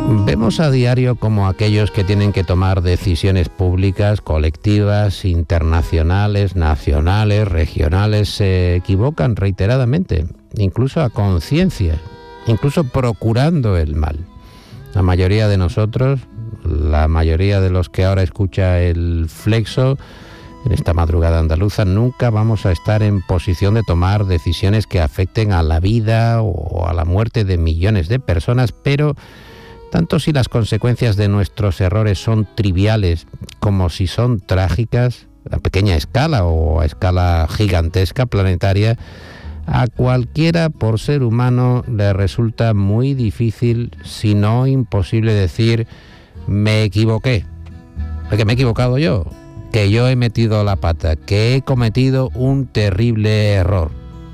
Vemos a diario como aquellos que tienen que tomar decisiones públicas, colectivas, internacionales, nacionales, regionales, se equivocan reiteradamente, incluso a conciencia, incluso procurando el mal. La mayoría de nosotros, la mayoría de los que ahora escucha el Flexo, en esta madrugada andaluza, nunca vamos a estar en posición de tomar decisiones que afecten a la vida o a la muerte de millones de personas, pero tanto si las consecuencias de nuestros errores son triviales como si son trágicas, a pequeña escala o a escala gigantesca, planetaria, a cualquiera por ser humano le resulta muy difícil, si no imposible, decir me equivoqué, porque me he equivocado yo, que yo he metido la pata, que he cometido un terrible error.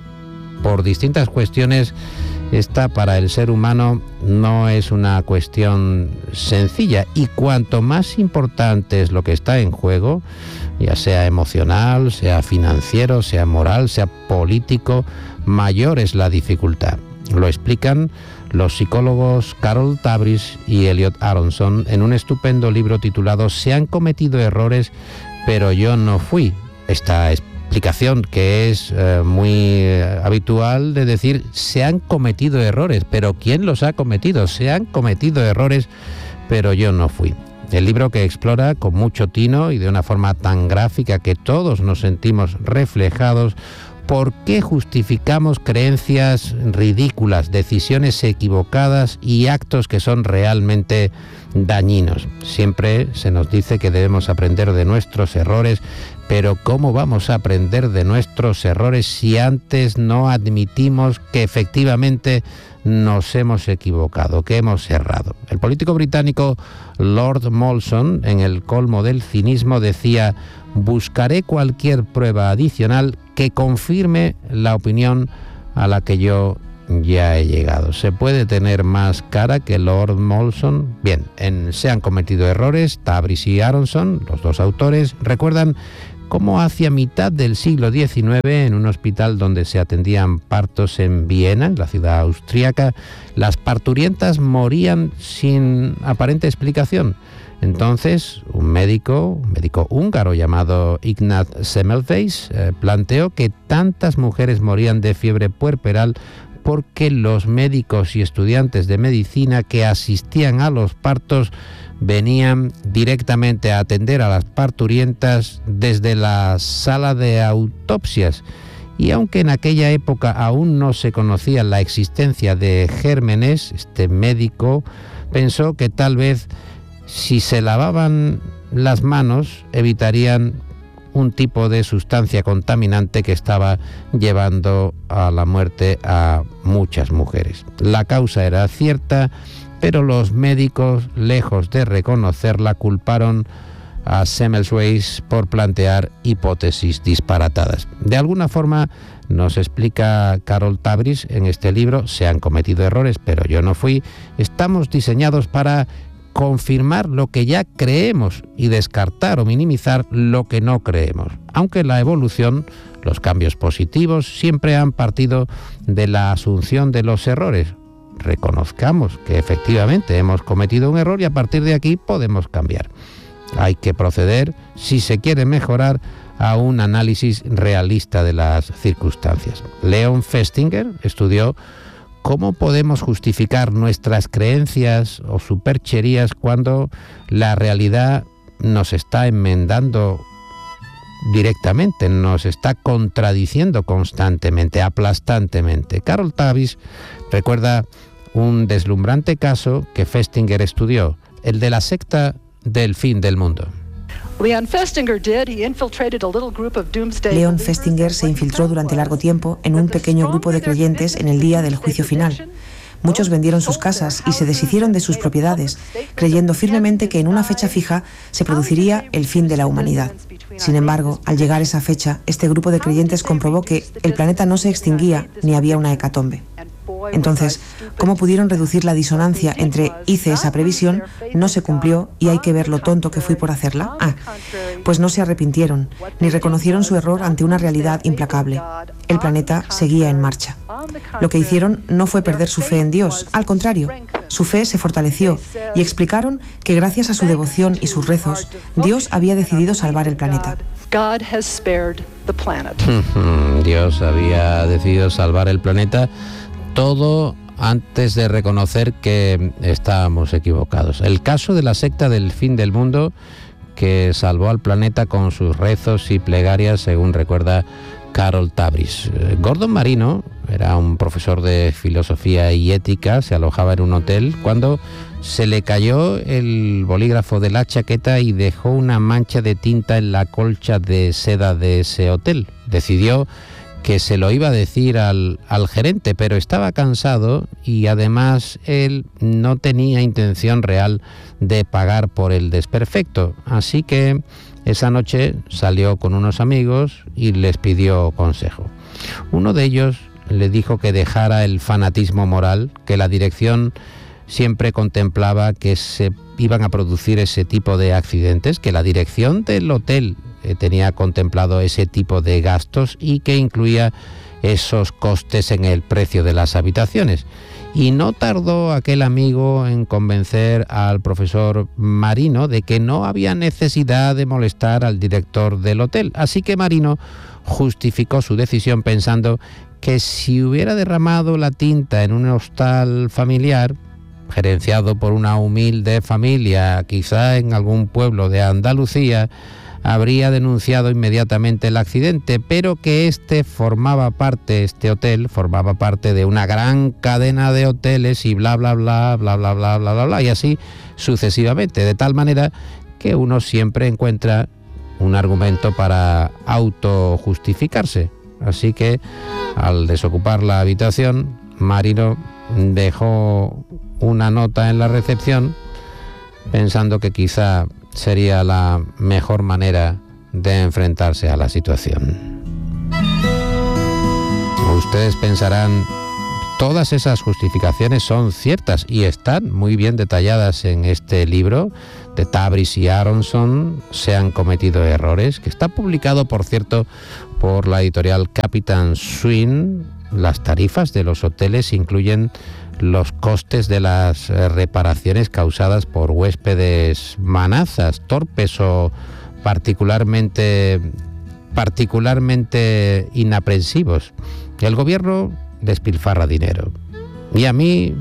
Por distintas cuestiones, esta para el ser humano no es una cuestión sencilla, y cuanto más importante es lo que está en juego, ya sea emocional, sea financiero, sea moral, sea político, mayor es la dificultad. Lo explican los psicólogos Carol Tabris y Elliot Aronson en un estupendo libro titulado Se han cometido errores, pero yo no fui. Esta explicación que es muy habitual de decir se han cometido errores, pero ¿quién los ha cometido? Se han cometido errores, pero yo no fui. El libro que explora con mucho tino y de una forma tan gráfica que todos nos sentimos reflejados por qué justificamos creencias ridículas, decisiones equivocadas y actos que son realmente dañinos. Siempre se nos dice que debemos aprender de nuestros errores, pero ¿cómo vamos a aprender de nuestros errores si antes no admitimos que efectivamente nos hemos equivocado, que hemos errado? El político británico Lord Molson, en el colmo del cinismo, decía: buscaré cualquier prueba adicional que confirme la opinión a la que yo ya he llegado. ¿Se puede tener más cara que Lord Molson? Bien, Se han cometido errores, Tabris y Aronson, los dos autores, recuerdan cómo hacia mitad del siglo XIX, en un hospital donde se atendían partos en Viena, en la ciudad austríaca, las parturientas morían sin aparente explicación. Entonces, un médico húngaro llamado Ignaz Semmelweis planteó que tantas mujeres morían de fiebre puerperal porque los médicos y estudiantes de medicina que asistían a los partos venían directamente a atender a las parturientas desde la sala de autopsias. Y aunque en aquella época aún no se conocía la existencia de gérmenes, este médico pensó que tal vez si se lavaban las manos evitarían un tipo de sustancia contaminante que estaba llevando a la muerte a muchas mujeres. La causa era cierta, pero los médicos, lejos de reconocerla, culparon a Semmelweis por plantear hipótesis disparatadas. De alguna forma, nos explica Carol Tabris en este libro, Se han cometido errores, pero yo no fui. Estamos diseñados para confirmar lo que ya creemos y descartar o minimizar lo que no creemos. Aunque la evolución, los cambios positivos, siempre han partido de la asunción de los errores. Reconozcamos que efectivamente hemos cometido un error y a partir de aquí podemos cambiar. Hay que proceder, si se quiere mejorar, a un análisis realista de las circunstancias. Leon Festinger estudió cómo podemos justificar nuestras creencias o supercherías cuando la realidad nos está enmendando directamente, nos está contradiciendo constantemente, aplastantemente. Carol Tabris recuerda un deslumbrante caso que Festinger estudió, el de la secta del fin del mundo. Leon Festinger se infiltró durante largo tiempo en un pequeño grupo de creyentes en el día del juicio final. Muchos vendieron sus casas y se deshicieron de sus propiedades, creyendo firmemente que en una fecha fija se produciría el fin de la humanidad. Sin embargo, al llegar esa fecha, este grupo de creyentes comprobó que el planeta no se extinguía ni había una hecatombe. Entonces, ¿cómo pudieron reducir la disonancia entre hice esa previsión, no se cumplió y hay que ver lo tonto que fui por hacerla? Pues no se arrepintieron, ni reconocieron su error ante una realidad implacable. El planeta seguía en marcha. Lo que hicieron no fue perder su fe en Dios, al contrario, Su fe se fortaleció y explicaron que gracias a su devoción y sus rezos, Dios había decidido salvar el planeta. Dios había decidido salvar el planeta, todo antes de reconocer que estábamos equivocados. El caso de la secta del fin del mundo, que salvó al planeta con sus rezos y plegarias, según recuerda Carol Tabris. Gordon Marino era un profesor de filosofía y ética, se alojaba en un hotel cuando se le cayó el bolígrafo de la chaqueta y dejó una mancha de tinta en la colcha de seda de ese hotel. Decidió que se lo iba a decir al gerente, pero estaba cansado y además él no tenía intención real de pagar por el desperfecto. Así que esa noche salió con unos amigos y les pidió consejo. Uno de ellos le dijo que dejara el fanatismo moral, que la dirección siempre contemplaba que se iban a producir ese tipo de accidentes, que la dirección del hotel tenía contemplado ese tipo de gastos y que incluía esos costes en el precio de las habitaciones. Y no tardó aquel amigo en convencer al profesor Marino de que no había necesidad de molestar al director del hotel. Así que Marino justificó su decisión pensando que si hubiera derramado la tinta en un hostal familiar, gerenciado por una humilde familia, quizá en algún pueblo de Andalucía, habría denunciado inmediatamente el accidente, pero que este hotel formaba parte de una gran cadena de hoteles y bla bla bla bla bla bla bla bla bla, y así sucesivamente, de tal manera que uno siempre encuentra un argumento para autojustificarse. Así que al desocupar la habitación, Marino dejó una nota en la recepción pensando que quizá sería la mejor manera de enfrentarse a la situación. Ustedes pensarán, todas esas justificaciones son ciertas y están muy bien detalladas en este libro de Tabris y Aronson, Se han cometido errores, que está publicado, por cierto, por la editorial Capitán Swing. Las tarifas de los hoteles incluyen los costes de las reparaciones causadas por huéspedes manazas, torpes o particularmente inaprensivos. El gobierno despilfarra dinero. Y a mí,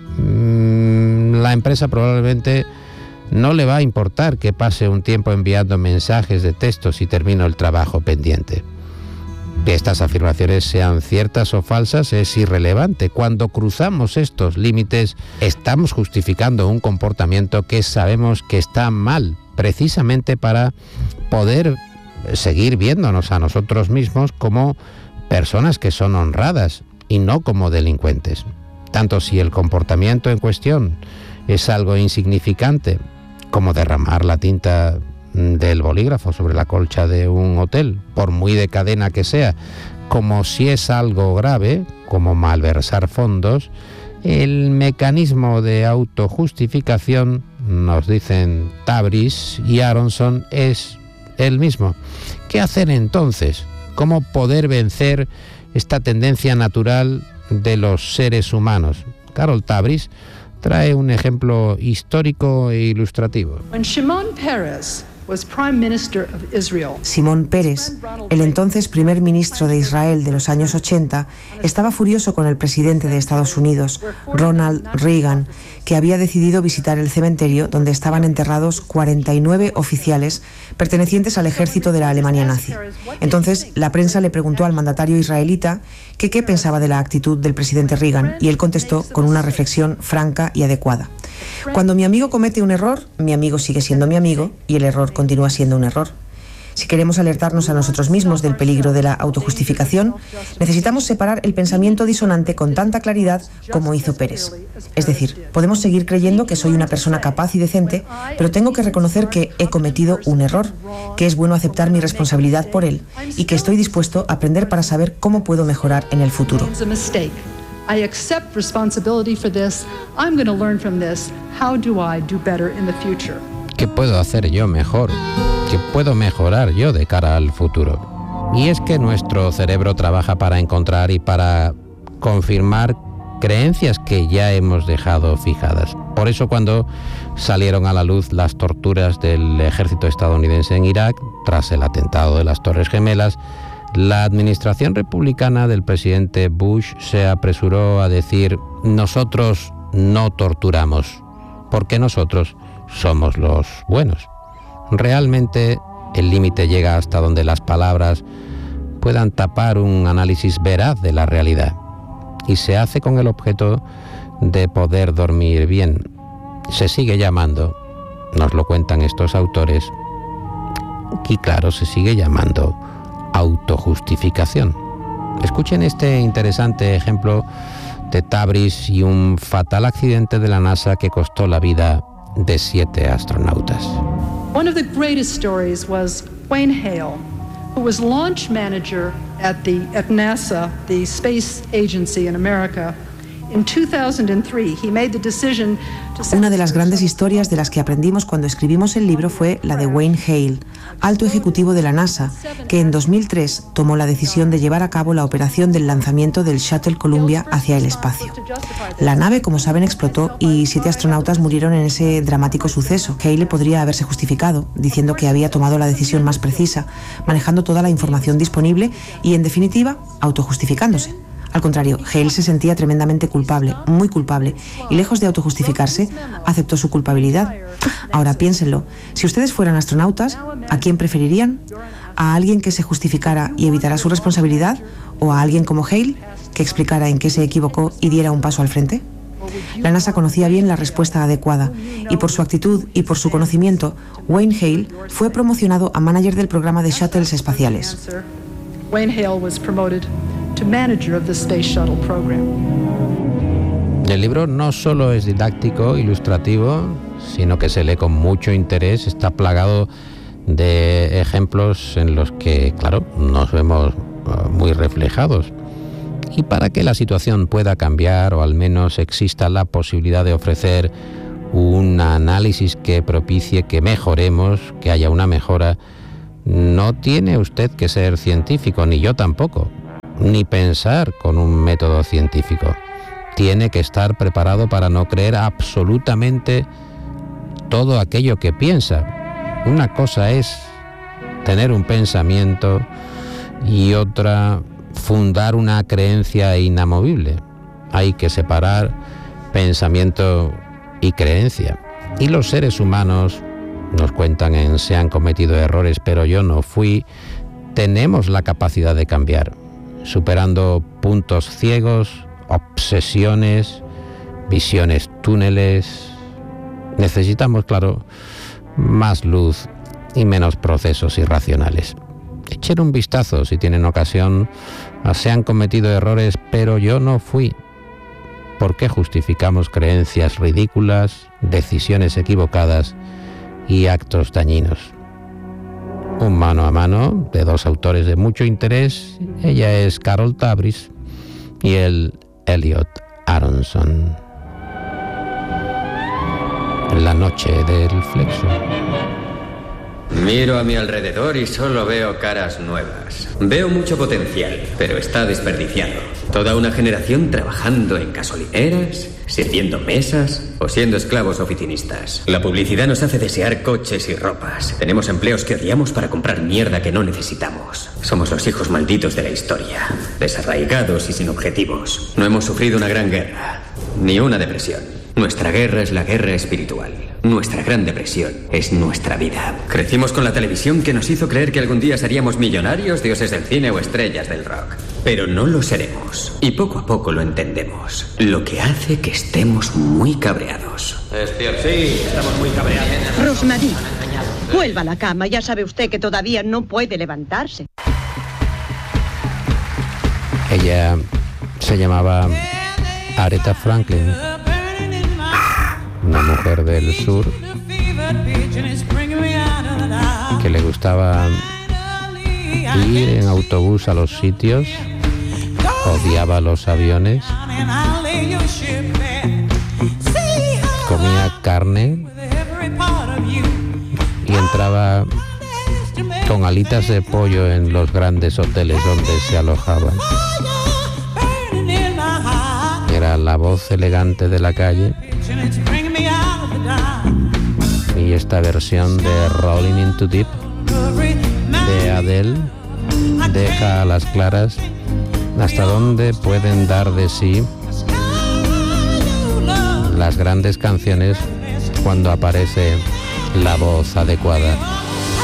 la empresa probablemente no le va a importar que pase un tiempo enviando mensajes de texto si termino el trabajo pendiente. Que estas afirmaciones sean ciertas o falsas es irrelevante. Cuando cruzamos estos límites, estamos justificando un comportamiento que sabemos que está mal, precisamente para poder seguir viéndonos a nosotros mismos como personas que son honradas y no como delincuentes. Tanto si el comportamiento en cuestión es algo insignificante, como derramar la tinta del bolígrafo sobre la colcha de un hotel, por muy de cadena que sea, como si es algo grave, como malversar fondos, el mecanismo de autojustificación, nos dicen Tabris y Aronson, es el mismo. ¿Qué hacer entonces? ¿Cómo poder vencer esta tendencia natural de los seres humanos? Carol Tabris trae un ejemplo histórico e ilustrativo. Simón Peres, el entonces primer ministro de Israel de los años 80, estaba furioso con el presidente de Estados Unidos, Ronald Reagan, que había decidido visitar el cementerio donde estaban enterrados 49 oficiales pertenecientes al ejército de la Alemania nazi. Entonces, la prensa le preguntó al mandatario israelita que qué pensaba de la actitud del presidente Reagan, y él contestó con una reflexión franca y adecuada. Cuando mi amigo comete un error, mi amigo sigue siendo mi amigo y el error continúa siendo un error. Si queremos alertarnos a nosotros mismos del peligro de la autojustificación, necesitamos separar el pensamiento disonante con tanta claridad como hizo Pérez. Es decir, podemos seguir creyendo que soy una persona capaz y decente, pero tengo que reconocer que he cometido un error, que es bueno aceptar mi responsabilidad por él y que estoy dispuesto a aprender para saber cómo puedo mejorar en el futuro. I accept responsibility for this. I'm going to learn from this. How do I do better in the future? ¿Qué puedo hacer yo mejor? ¿Qué puedo mejorar yo de cara al futuro? Y es que nuestro cerebro trabaja para encontrar y para confirmar creencias que ya hemos dejado fijadas. Por eso cuando salieron a la luz las torturas del ejército estadounidense en Irak, tras el atentado de las Torres Gemelas, la administración republicana del presidente Bush se apresuró a decir: nosotros no torturamos, porque nosotros somos los buenos. Realmente el límite llega hasta donde las palabras puedan tapar un análisis veraz de la realidad, y se hace con el objeto de poder dormir bien. Se sigue llamando, nos lo cuentan estos autores, y claro, se sigue llamando autojustificación. Escuchen este interesante ejemplo de Tabriz y un fatal accidente de la NASA que costó la vida de 7 astronautas. One of the greatest stories was Wayne Hale, who was launch manager at NASA, the space agency in America. In 2003, he made the decision to send... Una de las grandes historias de las que aprendimos cuando escribimos el libro fue la de Wayne Hale, alto ejecutivo de la NASA, que en 2003 tomó la decisión de llevar a cabo la operación del lanzamiento del Shuttle Columbia hacia el espacio. La nave, como saben, explotó y 7 astronautas murieron en ese dramático suceso. Hale podría haberse justificado, diciendo que había tomado la decisión más precisa, manejando toda la información disponible y, en definitiva, autojustificándose. Al contrario, Hale se sentía tremendamente culpable, muy culpable, y lejos de autojustificarse, aceptó su culpabilidad. Ahora piénsenlo, si ustedes fueran astronautas, ¿a quién preferirían? ¿A alguien que se justificara y evitara su responsabilidad? ¿O a alguien como Hale, que explicara en qué se equivocó y diera un paso al frente? La NASA conocía bien la respuesta adecuada, y por su actitud y por su conocimiento, Wayne Hale fue promocionado a manager del programa de shuttles espaciales. Wayne Hale was promoted to manager of the Space Shuttle program. El libro no solo es didáctico, ilustrativo, sino que se lee con mucho interés. Está plagado de ejemplos en los que, claro, nos vemos muy reflejados. Y para que la situación pueda cambiar, o al menos exista la posibilidad de ofrecer un análisis que propicie que mejoremos, que haya una mejora, no tiene usted que ser científico, ni yo tampoco, ni pensar con un método científico. Tiene que estar preparado para no creer absolutamente todo aquello que piensa. Una cosa es tener un pensamiento y otra fundar una creencia inamovible. Hay que separar pensamiento y creencia. Y los seres humanos, nos cuentan en Se han cometido errores, pero yo no fui, tenemos la capacidad de cambiar, superando puntos ciegos, obsesiones, visiones túneles. Necesitamos, claro, más luz y menos procesos irracionales. Echen un vistazo, si tienen ocasión, a Se han cometido errores, pero yo no fui. ¿Por qué justificamos creencias ridículas, decisiones equivocadas y actos dañinos? Un mano a mano de 2 autores de mucho interés. Ella es Carol Tabriz y él, Elliot Aronson. La noche del Flexo. Miro a mi alrededor y solo veo caras nuevas. Veo mucho potencial, pero está desperdiciado. Toda una generación trabajando en gasolineras, sirviendo mesas o siendo esclavos oficinistas. La publicidad nos hace desear coches y ropas. Tenemos empleos que odiamos para comprar mierda que no necesitamos. Somos los hijos malditos de la historia, desarraigados y sin objetivos. No hemos sufrido una gran guerra, ni una depresión. Nuestra guerra es la guerra espiritual. Nuestra gran depresión es nuestra vida. Crecimos con la televisión que nos hizo creer que algún día seríamos millonarios, dioses del cine o estrellas del rock. Pero no lo seremos. Y poco a poco lo entendemos. Lo que hace que estemos muy cabreados. Es cierto. Sí, estamos muy cabreados. Rosmarie, vuelva a la cama. Ya sabe usted que todavía no puede levantarse. Ella se llamaba Aretha Franklin, una mujer del sur que le gustaba ir en autobús a los sitios, odiaba los aviones, comía carne y entraba con alitas de pollo en los grandes hoteles donde se alojaban. Era la voz elegante de la calle, y esta versión de Rolling Into Deep de Adele deja a las claras hasta dónde pueden dar de sí las grandes canciones cuando aparece la voz adecuada.